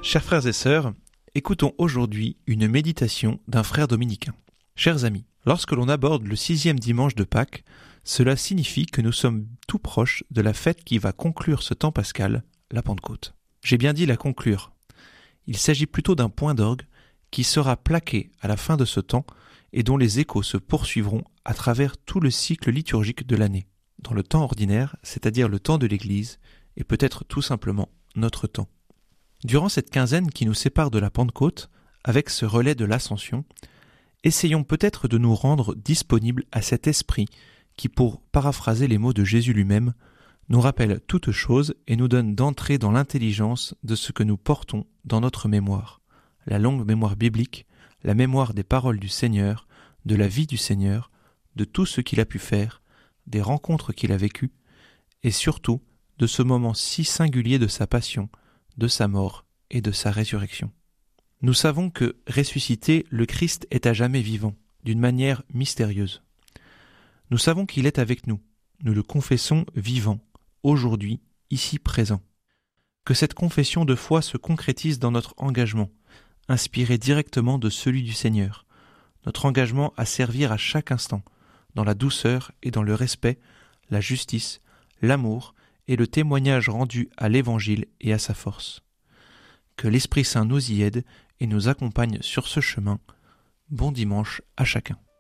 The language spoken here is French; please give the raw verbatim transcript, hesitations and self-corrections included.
Chers frères et sœurs, écoutons aujourd'hui une méditation d'un frère dominicain. Chers amis, lorsque l'on aborde le sixième dimanche de Pâques, cela signifie que nous sommes tout proches de la fête qui va conclure ce temps pascal, la Pentecôte. J'ai bien dit la conclure. Il s'agit plutôt d'un point d'orgue qui sera plaqué à la fin de ce temps et dont les échos se poursuivront à travers tout le cycle liturgique de l'année, dans le temps ordinaire, c'est-à-dire le temps de l'Église, et peut-être tout simplement notre temps. Durant cette quinzaine qui nous sépare de la Pentecôte, avec ce relais de l'Ascension, essayons peut-être de nous rendre disponibles à cet esprit qui, pour paraphraser les mots de Jésus lui-même, nous rappelle toute chose et nous donne d'entrer dans l'intelligence de ce que nous portons dans notre mémoire, la longue mémoire biblique, la mémoire des paroles du Seigneur, de la vie du Seigneur, de tout ce qu'il a pu faire, des rencontres qu'il a vécues, et surtout de ce moment si singulier de sa passion, de sa mort et de sa résurrection. Nous savons que, ressuscité, le Christ est à jamais vivant, d'une manière mystérieuse. Nous savons qu'il est avec nous, nous le confessons vivant, aujourd'hui, ici présent. Que cette confession de foi se concrétise dans notre engagement, inspiré directement de celui du Seigneur, notre engagement à servir à chaque instant, dans la douceur et dans le respect, la justice, l'amour et le témoignage rendu à l'Évangile et à sa force. Que l'Esprit Saint nous y aide et nous accompagne sur ce chemin. Bon dimanche à chacun.